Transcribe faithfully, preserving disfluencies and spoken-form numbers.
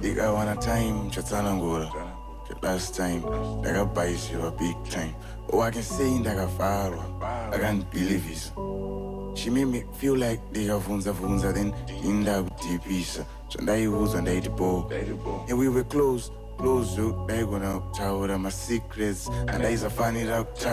ika wana time chatsana ngora last time ndakabhaisiwa big time. Oh, I can say ndakafarwa, I can't believe it. She made me feel like ndikavunza vunza then indakudipisa. So ndaiudza ndaiti bo. And we were close, close to ndaigona kutaura my secrets and ndaisafanira kutaura